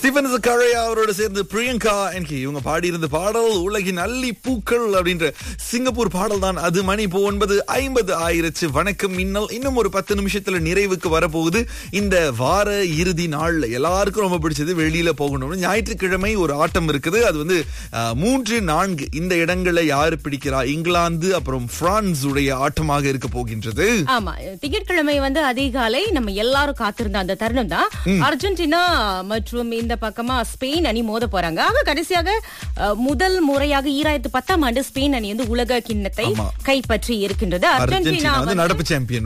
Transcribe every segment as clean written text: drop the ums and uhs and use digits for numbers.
Stephen Zakaria அவரோட சேர்ந்து பிரியங்கா என்கி இவங்க பாடியிருந்த பாடல் உலகின் அல்லி பூக்கள் அப்படின்ற சிங்கப்பூர் பாடல் தான் அது. மணி இப்போ 9:50 ஆயிருச்சு. வணக்கம் மின்னல் இன்னும் ஒரு 10 நிமிஷத்துல நிறைவுக்கு வரப்போகுது. இந்த வார இறுதி நாள் எல்லாருக்கும் ரொம்ப பிடிச்சது வெளியில போகணும்னு. ஞாயிற்றுக்கிழமை ஒரு ஆட்டம் இருக்குது. அது வந்து 3-4 இந்த இடங்களை யாரு பிடிக்கிறா, இங்கிலாந்து அப்புறம் பிரான்ஸ் உடைய ஆட்டமாக இருக்க போகின்றது. ஆமா, திங்கட்கிழமை வந்து அதிகாலை நம்ம எல்லாரும் காத்திருந்த அந்த தருணம் தான். அர்ஜென்டினா மற்றும் இந்த பக்கமா ஸ்பெயின் அணி மோத போறாங்க. ஆக கடைசியாக முதல் முறையாக 2010ஆம் ஆண்டு ஸ்பெயின் அணி வந்து உலக கிண்ணத்தை கைப்பற்றி இருக்கின்றது. அர்ஜென்டினா வந்து நடப்பு சாம்பியன்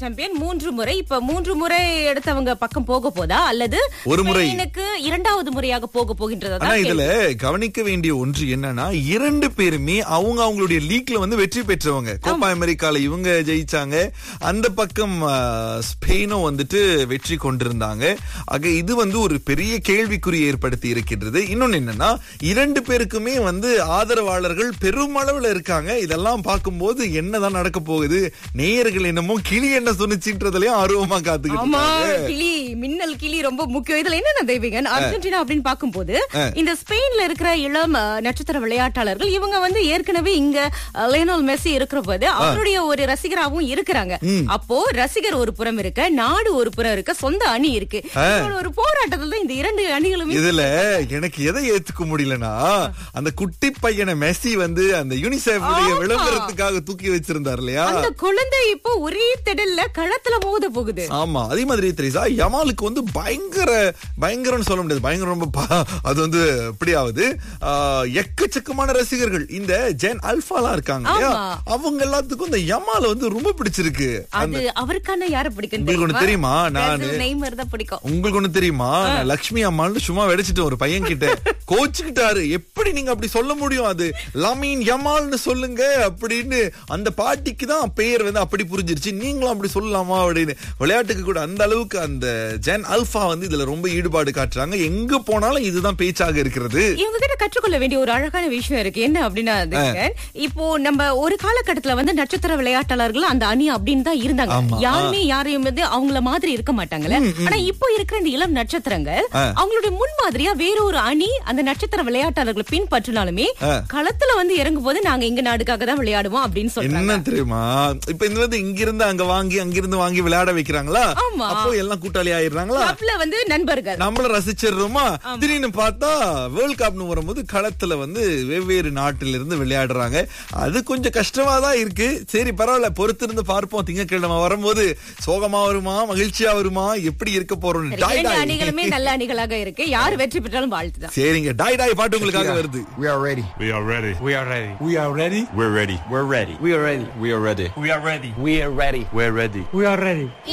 3 முறை. இப்ப 3 முறை எடுத்தவங்க பக்கம் போக போதா அல்லது ஒரு முறை இரண்டாவது முறையாக போக போகின்றதா? இதுல கவனிக்க வேண்டிய ஒன்று என்னன்னா, 2 பேருமே அவங்களுடைய லீக்ல வந்து வெற்றி பெற்றவங்க. கோப்பா அமெரிக்கால இவங்க ஜெயிச்சாங்க, அந்த பக்கம் ஸ்பெயினும் வந்துட்டு வெற்றி கொண்டிருந்தாங்க. ஆக இது வந்து ஒரு பெரிய கேள்விக்குறி ஏற்படுத்தி இருக்கின்றது. இன்னொன்னு என்னன்னா, 2 பேருக்குமே வந்து ஆதரவாளர்கள் பெருமளவுல இருக்காங்க. இதெல்லாம் பார்க்கும்போது என்னதான் நடக்க போகுது, நேயர்கள் என்னமோ கிளி என்ன சொன்னிச்சுன்றதுலயும் ஆர்வமா காத்துக்கிட்டு கிளி மின்னல் கிளி ரொம்ப முக்கியம். இதுல என்ன தெய்வீகன் அர்ஜென்டினா அப்படின்னு பார்க்கும்போது இந்த ஸ்பெயின்ல இருக்கிற இளம் நட்சத்திர விளையாட்டாளர்கள் இவங்க வந்து ஏற்கனவே இங்க லியோனல் மெஸ்ஸி இருக்கிற போது அவருடைய ஒரு ரசிகராகவும் இருக்கிறாங்க. அப்போ ரசிகர் ஒரு புறம் இருக்க, நாடு ஒரு புறம் இருக்க, சொந்த அணி இருக்கு. ஒரு போராட்டத்துல இந்த 2 அணிகளும். இதுல எனக்கு எதை ஏத்துக்க முடியலன்னா, அந்த குட்டி பையனை மெஸ்ஸி வந்து அந்த யூனிசெஃப் விளம்பரத்துக்காக தூக்கி வச்சிருந்தார் இல்லையா, அந்த குழந்தை இப்போ ஒரே திடல்ல களத்துல மோத போகுது. ஆமா, அதே மாதிரி தெரியுதா, யமாலுக்கு வந்து பயங்கரம்னு சொல்ல முடியாது, பயங்கரம் ரொம்ப அது வந்து இப்படியாவது எக்கச்சக்கமான ரசிகர்கள் இந்த ஜென் அல்பாலா இருக்காங்க இல்லையா, அவங்க எல்லாத்துக்கும் இந்த யமால வந்து ரொம்ப பிடிச்சிருக்கு. அது அவருக்கான யாரை பிடிக்கும் உங்களுக்கு ஒண்ணு தெரியுமா? நெய்மர் தான் பிடிக்கும். உங்களுக்கு ஒண்ணு தெரியுமா, லட்சுமி அம்மான்னு சும்மா வெடிச்சிட்டு ஒரு பையன் கிட்ட கோச்சுக்கிட்டாரு. எப்படி நீங்க அப்படி சொல்ல முடியும், அது லமீன் யமால்னு சொல்லுங்க அப்படின்னு. அந்த பாட்டிக்கு தான் பெயர் வந்து அப்படி புரிஞ்சிருச்சு, நீங்களும் அப்படி சொல்லலாமா அப்படின்னு. விளையாட்டுக்கு கூட அந்த அளவுக்கு அந்த ஜென் அல்பா வந்து இதுல ரொம்ப ஈடுபாடு காட்டுறாங்க. எங்க போனாலும் இதுதான் பேச்சாக இருக்கிறது. இவங்க கிட்ட கற்றுக்கொள்ள வேண்டிய ஒரு அழகான விஷயம் இருக்கு. என்ன அப்படின்னா, இப்போ நம்ம ஒரு காலகட்டத்துல வந்து நட்சத்திர விளையாட்டாளர்கள் அந்த அணி அப்படின்னு தான் இருந்தாங்க. யாருமே யாரையும் வந்து அவங்கள மாதிரி இருக்க மாட்டாங்கல்ல. ஆனா இப்போ இருக்கிற இந்த இளம் நட்சத்திரங்கள் அவங்களுடைய முன்மாதிரியா வேற ஒரு அணி அந்த நட்சத்திர விளையாட்டாளர்களை பின்பற்றினாலுமே களத்துல வந்து இறங்கும் போது நாங்க எங்க நாடுக்காக தான் விளையாடுவோம் அப்படின்னு சொல்றாங்க. என்ன தெரியுமா, இப்ப இந்த வந்து இங்கிருந்து அங்க வாங்கி அங்கிருந்து வாங்கி விளையாட வைக்கிறாங்களா, அப்போ எல்லாம் கூட்டாளி ஆயிடுறாங்களா, வந்து நண்பர்கள் நம்மள ரசிச்சிடுறோமா. திடீர்னு பார்த்தா வேர்ல்ட் கப்னு வரும்போது களத்துல வந்து வெவ்வேறு நாட்டில இருந்து விளையாடுறாங்க. அது கொஞ்சம் கஷ்டமா தான் இருக்கு. சரி பரவாயில்ல, பொறுத்திருந்து பார்ப்போம். திங்கட்கிழமை வரும்போது சோகமா வருமா மகிழ்ச்சியா வருமா எப்படி இருக்க போறோம். அணிகளுமே நல்ல அணிகளாக இருக்கு. யார் வெற்றி பெற்றாலும் வாழ்த்துதான். சரிங்க, டாய் டாய் பாட்டு உங்களுக்காக வருது. We are ready. We are ready. We are ready. We are ready. We're ready. We're ready. We are ready. We are ready. We are ready. We are ready. We're ready. We're ready. We are ready.